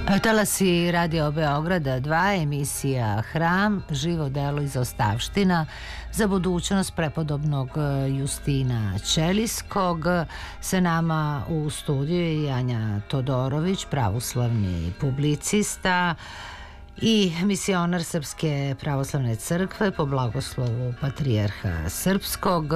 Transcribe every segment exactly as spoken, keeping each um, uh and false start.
Talasi Radio Beograda dva, emisija Hram, živo delo iz ostavština za budućnost prepodobnog Justina Ćelijskog. Sa nama u studiju je Anja Todorović, pravoslavni publicista i misionar Srpske pravoslavne crkve po blagoslovu Patrijarha Srpskog.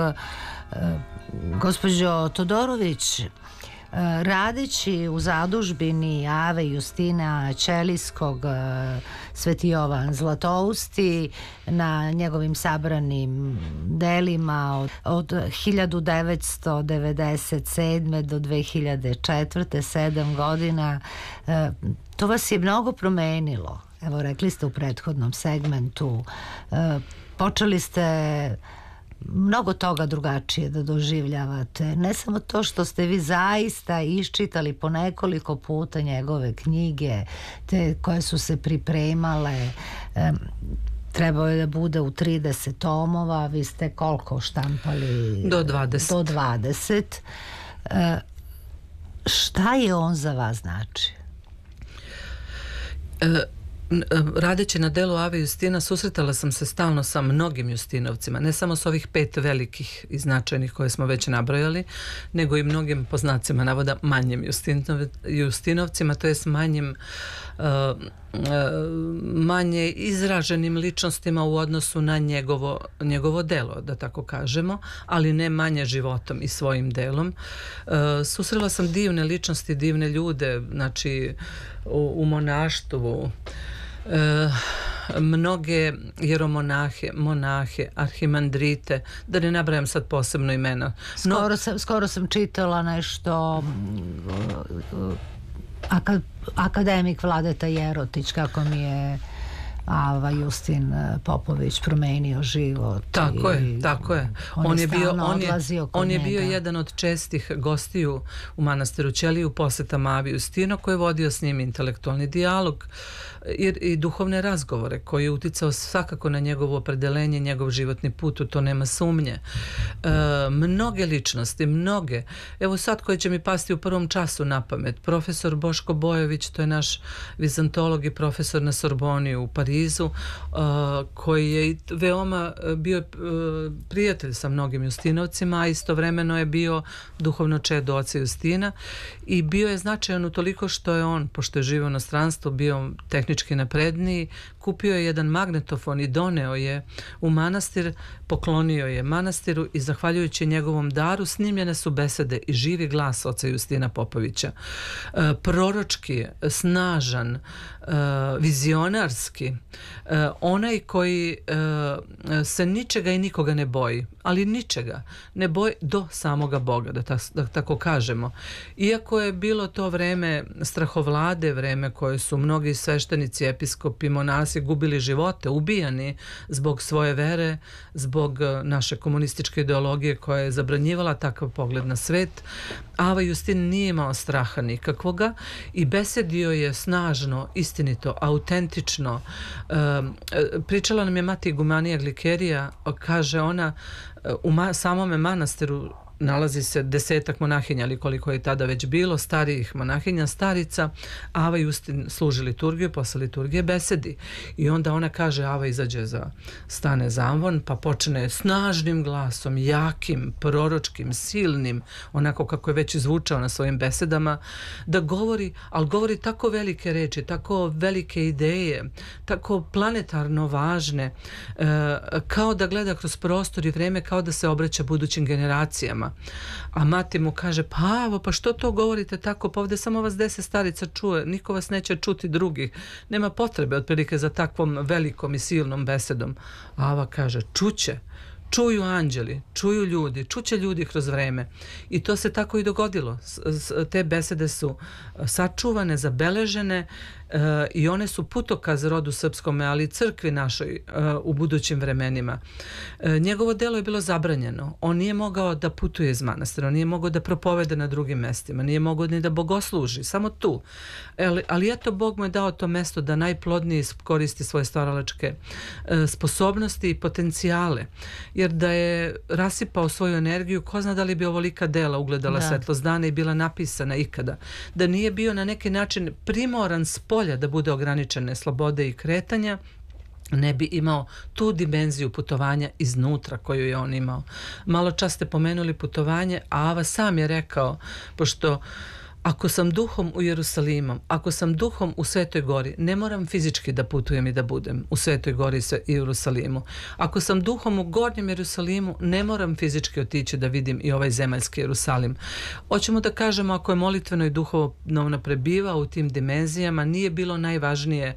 Gospođo Todorović, radeći u zadužbini Ave Justina Ćelijskog, Sveti Jovan Zlatousti, na njegovim sabranim delima od, od hiljadu devetsto devedeset sedme do dve hiljade četvrte. sedam godina, to vas je mnogo promenilo. Evo, rekli ste u prethodnom segmentu, počeli ste mnogo toga drugačije da doživljavate. Ne samo to što ste vi zaista iščitali po nekoliko puta njegove knjige, te koje su se pripremale, e, trebao je da bude u trideset tomova, vi ste koliko štampali? Do dvadeset. Do dvadeset. E, šta je on za vas znači? E, Radeći na delu Ave Justina susretala sam se stalno sa mnogim Justinovcima, ne samo s ovih pet velikih i značajnih koje smo već nabrojali, nego i mnogim, po znacima navoda, manjim Justinovcima, to jest manjim uh, uh, manje izraženim ličnostima u odnosu na njegovo, njegovo delo, da tako kažemo, ali ne manje životom i svojim delom. Uh, susrela sam divne ličnosti, divne ljude, znači u, u monaštvu, E, mnoge jeromonahe, monahe, arhimandrite, da ne nabrajam sad posebno imena. No, skoro, sam, skoro sam čitala nešto aka, akademik Vladeta Jerotić, kako mi je Ava Justin Popović promenio život. Tako je, tako je. On, on je, je bio, on je, on je njega. bio jedan od čestih gostiju u manastiru Ćeliji u posetama Avi Justino, koji je vodio s njim intelektualni dijalog i, i duhovne razgovore, koji je uticao svakako na njegovo opredelenje, njegov životni put, u to nema sumnje. E, mnoge ličnosti, mnoge. Evo sad koji će mi pasti u prvom času na pamet. Profesor Boško Bojović, to je naš vizantolog i profesor na Sorboni u Parizu, Uh, koji je veoma bio uh, prijatelj sa mnogim Justinovcima, a istovremeno je bio duhovno čedo oca Justina i bio je značajan utoliko što je on, pošto je živio u inostranstvu, bio tehnički napredniji, kupio je jedan magnetofon i doneo je u manastir, poklonio je manastiru i zahvaljujući njegovom daru snimljene su besede i živi glas oca Justina Popovića. Uh, proročki, snažan, uh, vizionarski, Uh, onaj koji uh, se ničega i nikoga ne boji, ali ničega ne boji do samoga Boga, da, ta, da tako kažemo. Iako je bilo to vreme strahovlade, vreme koje su mnogi sveštenici, episkopi, monasi gubili živote, ubijani zbog svoje vere, zbog naše komunističke ideologije koja je zabranjivala takav pogled na svet, Ava Justin nije imao straha nikakvoga i besedio je snažno, istinito, autentično. Um, pričala nam je mati Igumanija Glikerija, kaže ona, u ma, samome manastiru nalazi se desetak monahinja, ali koliko je tada već bilo, starijih monahinja, starica. Ava Justin služi liturgiju, posle liturgije besedi. I onda ona kaže, Ava izađe za stane zamvon, pa počne snažnim glasom, jakim, proročkim, silnim, onako kako je već izvučao na svojim besedama, da govori, ali govori tako velike reči, tako velike ideje, tako planetarno važne, e, kao da gleda kroz prostor i vreme, kao da se obraća budućim generacijama. A mati mu kaže, pa evo, pa što to govorite tako, pa ovdje samo vas deset starica čuje, niko vas neće čuti drugih, nema potrebe otprilike za takvom velikom i silnom besedom. A Ava kaže, čuće, čuju anđeli, čuju ljudi, čuće ljudi kroz vreme. I to se tako i dogodilo. Te besede su sačuvane, zabeležene uh, i one su putokaz rodu srpskome, ali i crkvi našoj uh, u budućim vremenima. Uh, njegovo delo je bilo zabranjeno. On nije mogao da putuje iz manastira, on nije mogao da propovede na drugim mestima, nije mogao ni da bogosluži, samo tu. Ali, ali eto, Bog mu je dao to mesto da najplodnije koristi svoje stvaralačke uh, sposobnosti i potencijale. Jer da je rasipao svoju energiju, ko zna da li bi ovolika dela ugledala svetlost dana i bila napisana ikada. Da nije bio na neki način primoran sport spolja da bude ograničene slobode i kretanja, ne bi imao tu dimenziju putovanja iznutra koju je on imao. Malo čas ste pomenuli putovanje, a Ava sam je rekao, pošto ako sam duhom u Jerusalimom, ako sam duhom u Svetoj gori, ne moram fizički da putujem i da budem u Svetoj gori i Jerusalimu. Ako sam duhom u Gornjem Jerusalimu, ne moram fizički otići da vidim i ovaj zemaljski Jerusalim. Hoćemo da kažemo, ako je molitveno i duhovno prebivao u tim dimenzijama, nije bilo najvažnije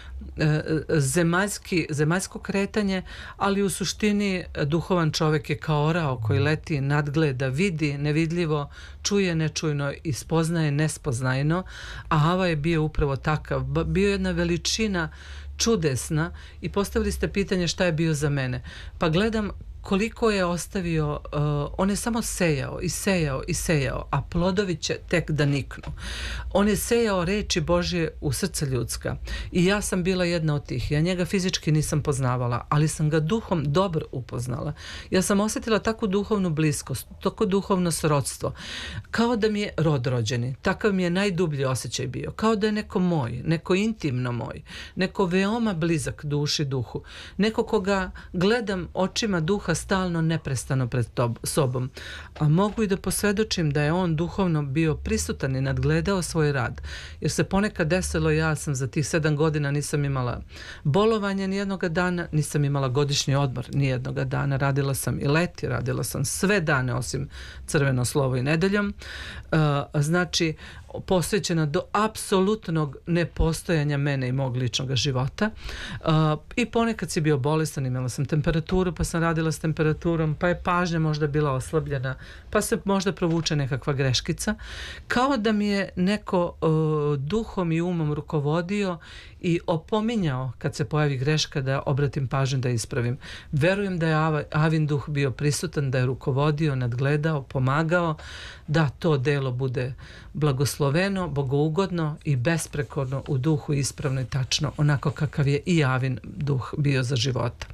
zemaljski, zemaljsko kretanje, ali u suštini duhovan čovjek je kao orao koji leti, nadgleda, vidi nevidljivo, čuje nečujno i spoznaje nespoznajno, a Ava je bio upravo takav. Bio je jedna veličina čudesna i postavili ste pitanje šta je bio za mene. Pa gledam koliko je ostavio, uh, on je samo sejao i sejao i sejao, a plodovi će tek da niknu. On je sejao reči Božje u srce ljudska i ja sam bila jedna od tih. Ja njega fizički nisam poznavala, ali sam ga duhom dobro upoznala. Ja sam osjetila takvu duhovnu bliskost, tako duhovno srodstvo, kao da mi je rod rođeni. Takav mi je najdublji osjećaj bio, kao da je neko moj, neko intimno moj, neko veoma blizak duši duhu, neko koga gledam očima duha stalno, neprestano pred tob, sobom. A mogu i da posvjedočim da je on duhovno bio prisutan i nadgledao svoj rad. Jer se ponekad desilo, ja sam za tih sedam godina nisam imala bolovanja nijednoga dana, nisam imala godišnji odmor nijednoga dana. Radila sam i leti, radila sam sve dane osim crveno slovo i nedeljom. Uh, znači, posvećena do apsolutnog nepostojanja mene i mog ličnog života. Uh, I ponekad si bio bolestan, imala sam temperaturu, pa sam radila s temperaturom, pa je pažnja možda bila oslabljena, pa se možda provuče nekakva greškica. Kao da mi je neko uh, duhom i umom rukovodio i opominjao kad se pojavi greška da obratim pažnju da ispravim. Verujem da je Ava, Avin duh bio prisutan, da je rukovodio, nadgledao, pomagao da to delo bude blagosloveno, bogougodno i besprekorno u duhu, ispravno i tačno, onako kakav je i Avin duh bio za života.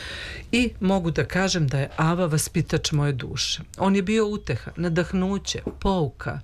I mogu da kažem da je Ava vaspitač moje duše. On je bio uteha, nadahnuće, pouka.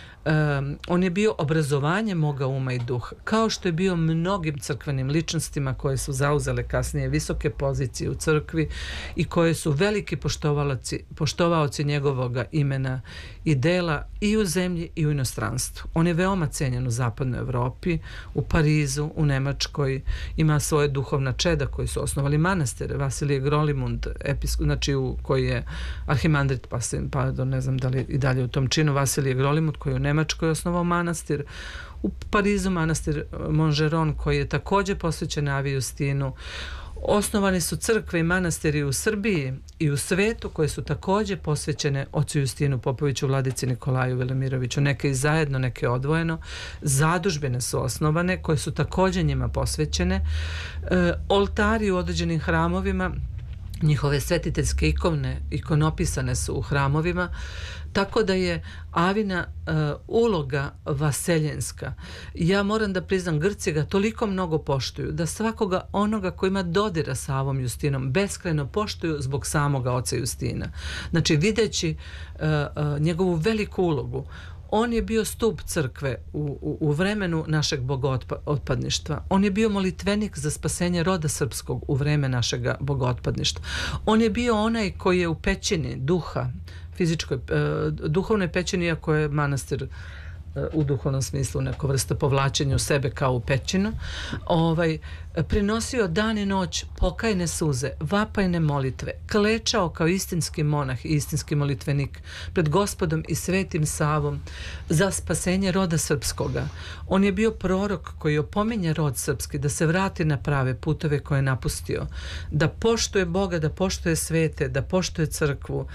Um, on je bio obrazovanje moga uma i duha, kao što je bio mnogim crkvenim ličnostima koje su zauzele kasnije visoke pozicije u crkvi i koje su veliki poštovaoci, poštovaoci njegovoga imena i dela i u zemlji i u inostranstvu. On je veoma cenjen u zapadnoj Evropi, u Parizu, u Nemačkoj, ima svoje duhovna čeda koji su osnovali manastire. Vasilije Grolimund, episko, znači u, koji je arhimandrit, pa se, pardon, ne znam da li i dalje u tom činu, Vasilije Grolimund koji je u Nemačkoj osnovao manastir, u Parizu manastir Montgeron koji je također posvećen Avi Justinu. Osnovani su crkve i manastiri u Srbiji i u svetu koje su također posvećene ocu Justinu Popoviću, Vladici Nikolaju Velimiroviću, neke i zajedno, neke odvojeno. Zadužbine su osnovane koje su također njima posvećene. E, oltari u određenim hramovima, njihove svetiteljske ikone, ikonopisane su u hramovima, tako da je Avina uh, uloga vaseljenska. Ja moram da priznam, Grci ga toliko mnogo poštuju da svakoga onoga koji ima dodira sa Avom Justinom beskrajno poštuju zbog samoga oca Justina. Znači, videći uh, uh, njegovu veliku ulogu, on je bio stup crkve u, u, u vremenu našeg bogootpadništva. On je bio molitvenik za spasenje roda srpskog u vreme našeg bogootpadništva. On je bio onaj koji je u pećini duha, fizičkoj, uh, duhovnoj pećini, iako je manastir uh, u duhovnom smislu neko vrsta povlačenja u sebe kao u pećinu, ovaj, prinosio dan i noć pokajne suze, vapajne molitve, klečao kao istinski monah i istinski molitvenik pred Gospodom i Svetim Savom za spasenje roda srpskoga. On je bio prorok koji opominje rod srpski da se vrati na prave putove koje je napustio, da poštuje Boga, da poštuje svete, da poštuje crkvu,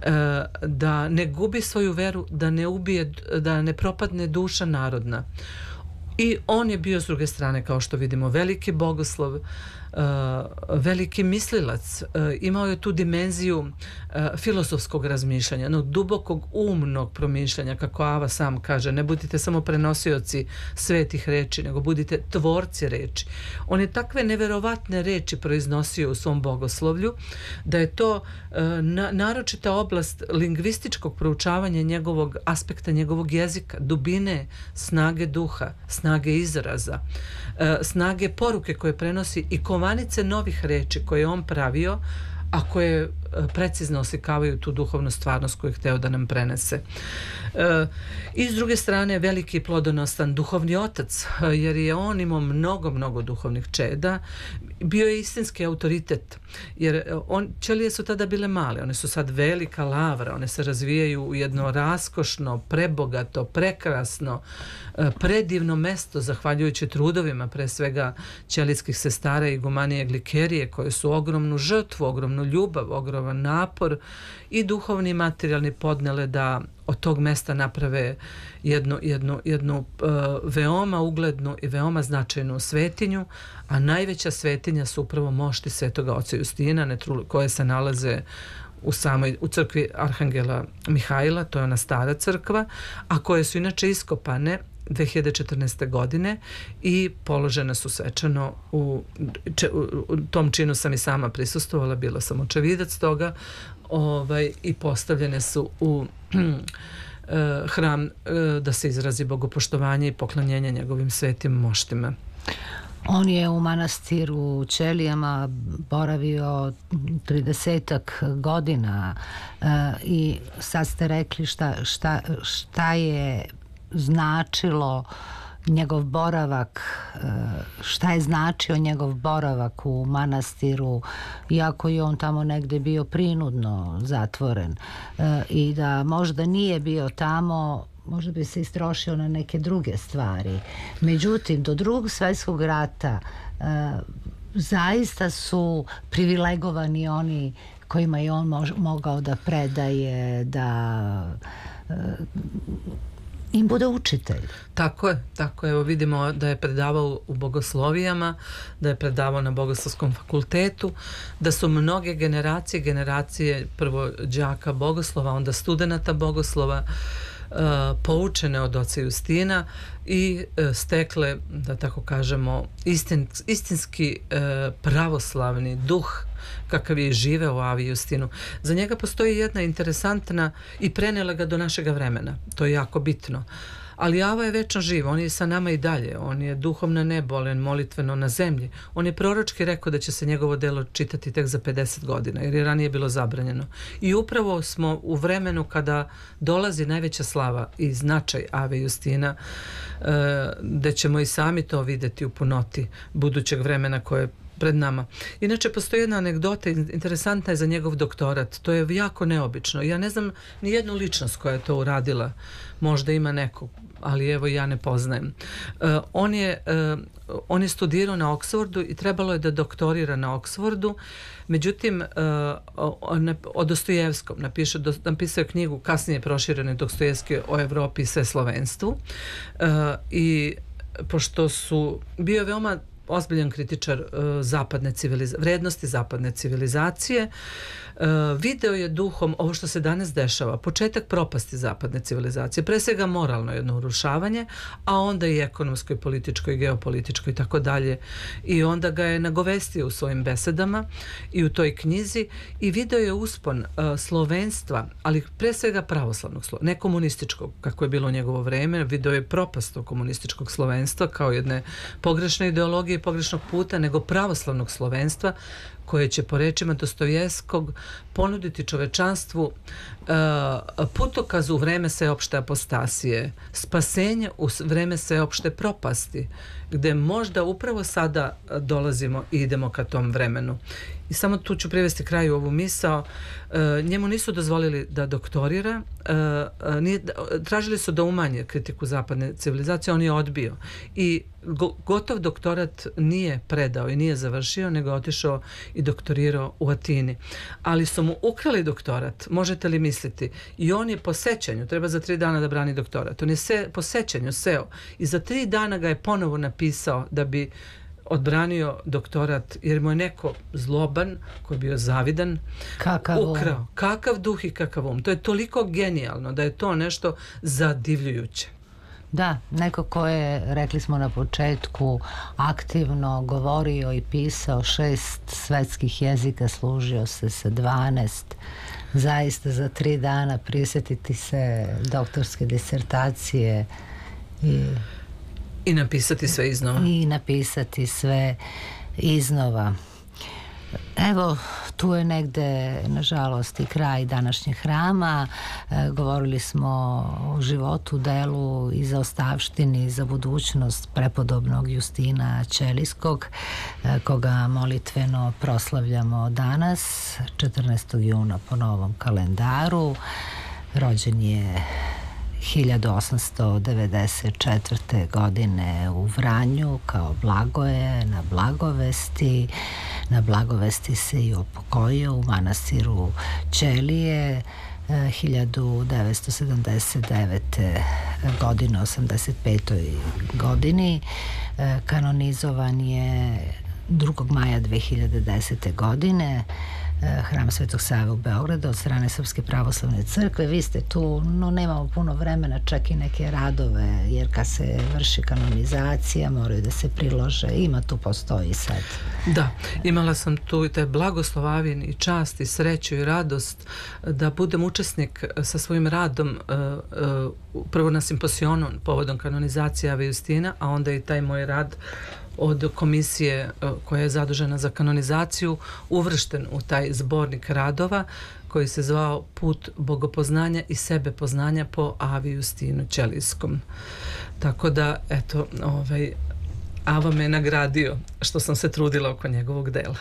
da ne gubi svoju veru, da ne ubije, da ne propadne duša narodna. I on je bio s druge strane, kao što vidimo, veliki bogoslov, uh, veliki mislilac, uh, imao je tu dimenziju uh, filozofskog razmišljanja, no, dubokog umnog promišljanja, kako Ava sam kaže, ne budite samo prenosioci svetih reči, nego budite tvorci reči. On je takve neverovatne reči proiznosio u svom bogoslovlju, da je to uh, na, naročita oblast lingvističkog proučavanja njegovog aspekta, njegovog jezika, dubine, snage duha, snage snage izraza, snage poruke koje prenosi i kovanice novih reči koje je on pravio, a koje precizno oslikavaju tu duhovnu stvarnost koju je hteo da nam prenese. E, I s druge strane, veliki plodonosan duhovni otac, jer je on imao mnogo, mnogo duhovnih čeda, bio je istinski autoritet, jer on, ćelije su tada bile male, one su sad velika lavra, one se razvijaju u jedno raskošno, prebogato, prekrasno, predivno mesto, zahvaljujući trudovima, pre svega ćelijskih sestara i igumanije Glikerije, koje su ogromnu žrtvu, ogromnu ljubav, ogroman napor i duhovni i materijalni podnele da od tog mesta naprave jednu, jednu, jednu uh, veoma uglednu i veoma značajnu svetinju, a najveća svetinja su upravo mošti Svetoga oca Justina, koje se nalaze u samoj u crkvi Arhangela Mihajla, to je ona stara crkva, a koje su inače iskopane dve hiljade četrnaeste. godine i položene su svečano u, če, u, u tom činu sam i sama prisustvovala, bila sam očevidac toga, ovaj, i postavljene su u hram da se izrazi bogopoštovanje i poklanjenje njegovim svetim moštima. On je u manastiru Ćelijama boravio tridesetak godina uh, i sad ste rekli šta, šta, šta je značilo njegov boravak, šta je značio njegov boravak u manastiru, iako je on tamo negde bio prinudno zatvoren, i da možda nije bio tamo, možda bi se istrošio na neke druge stvari. Međutim, do Drugog svjetskog rata zaista su privilegovani oni kojima je on mož, mogao da predaje, da im bude učitelj. Tako je, tako je. Evo vidimo da je predavao u bogoslovijama, da je predavao na Bogoslovskom fakultetu, da su mnoge generacije, generacije prvo đaka bogoslova, onda studenata bogoslova, Uh, poučene od oca Justina i uh, stekle, da tako kažemo, istin, istinski uh, pravoslavni duh kakav je živeo u Avi Justinu. Za njega postoji jedna interesantna i prenela ga do našega vremena. To je jako bitno. Ali Ava je večno živ, on je sa nama i dalje, on je duhovno nebolen, molitveno na zemlji. On je proročki rekao da će se njegovo delo čitati tek za pedeset godina, jer je ranije bilo zabranjeno. I upravo smo u vremenu kada dolazi najveća slava i značaj Ave Justina, da ćemo i sami to vidjeti u punoti budućeg vremena koje je pred nama. Inače, postoji jedna anegdota, interesantna je za njegov doktorat. To je jako neobično. Ja ne znam ni jednu ličnost koja je to uradila. Možda ima neko, ali evo ja ne poznajem. Uh, on, je, uh, on je studirao na Oksfordu i trebalo je da doktorira na Oksfordu. Međutim, uh, on, o Dostojevskom napiše, do, napisao je knjigu, kasnije proširene Dostojevski o Evropi i sveslovenstvu. Uh, I pošto su bio veoma ozbiljan kritičar uh, zapadne civilizacije, vrednosti zapadne civilizacije, uh, video je duhom ovo što se danas dešava, početak propasti zapadne civilizacije, pre svega moralno jedno urušavanje, a onda i ekonomskoj, političkoj, geopolitičkoj i tako dalje. I onda ga je nagovestio u svojim besedama i u toj knjizi i video je uspon uh, slovenstva, ali pre svega pravoslavnog, ne komunističkog, kako je bilo u njegovo vreme. Video je propast komunističkog slovenstva kao jedne pogrešne ideologije, pogrešnog puta, nego pravoslavnog slovenstva koje će po rečima Dostojevskog ponuditi čovečanstvu uh, putokaz u vreme sveopšte apostasije, spasenje u vreme sveopšte propasti, gde možda upravo sada dolazimo i idemo ka tom vremenu. I samo tu ću privesti kraju ovu misao. E, njemu nisu dozvolili da doktorira, e, nije, tražili su da umanje kritiku zapadne civilizacije, on je odbio. I go, gotov doktorat nije predao i nije završio, nego otišao i doktorirao u Atini. Ali su mu ukrali doktorat, možete li misliti? I on je po sećanju, treba za tri dana da brani doktorat, on je se, po sećanju seo i za tri dana ga je ponovo napisao da bi odbranio doktorat, jer mu je neko zloban, koji je bio zavidan, kakav ukrao. Um. Kakav duh i kakav um. To je toliko genijalno da je to nešto zadivljujuće. Da, neko ko je, rekli smo na početku, aktivno govorio i pisao šest svetskih jezika, služio se sa dvanaest, zaista za tri dana prisjetiti se doktorske disertacije i... I napisati sve iznova. I napisati sve iznova. Evo, tu je negde, nažalost, i kraj današnjeg hrama. E, govorili smo o životu, delu i zaostavštini za budućnost prepodobnog Justina Ćelijskog, e, koga molitveno proslavljamo danas, četrnaestog juna po novom kalendaru. Rođen je hiljadu osamsto devedeset četvrte. godine u Vranju kao Blagoje na Blagovesti. Na Blagovesti se i upokojio u manastiru Ćelije hiljadu devetsto sedamdeset devete. godine, osamdeset petoj. godini. Kanonizovan je drugog maja dve hiljade desete. godine. Hram Svetog Save u Beogradu od strane Srpske pravoslavne crkve. Vi ste tu, no nemamo puno vremena, čak i neke radove, jer kad se vrši kanonizacija moraju da se prilože. Ima tu, postoji sad. Da, imala sam tu i taj blagoslov Avin i čast i sreću i radost da budem učesnik sa svojim radom prvo na simposionu povodom kanonizacije Ave Justina, a onda i taj moj rad od komisije koja je zadužena za kanonizaciju uvršten u taj zbornik radova koji se zvao Put bogopoznanja i sebepoznanja po Avi Justinu Ćelijskom. Tako da, eto, ovaj, Ava me nagradio što sam se trudila oko njegovog dela.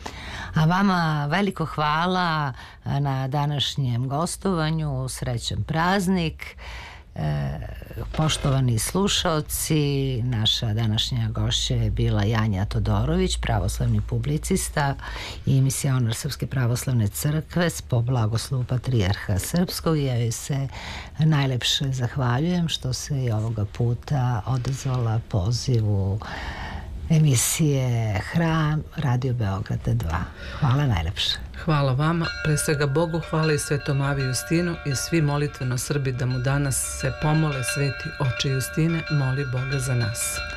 A vama veliko hvala na današnjem gostovanju, srećan praznik. E, poštovani slušaoci, naša današnja gošća je bila Janja Todorović, pravoslavni publicista i misionar Srpske pravoslavne crkve po blagoslovu Patrijarha Srpskog. Ja joj se najlepše zahvaljujem što se i ovoga puta odazvala pozivu emisije Hram Radio Beograda dva. Hvala najlepše. Hvala vama, pre svega Bogu, hvala i Svetom Avi Justinu i svi molitveno Srbi da mu danas se pomole. Sveti oče Justine, moli Boga za nas.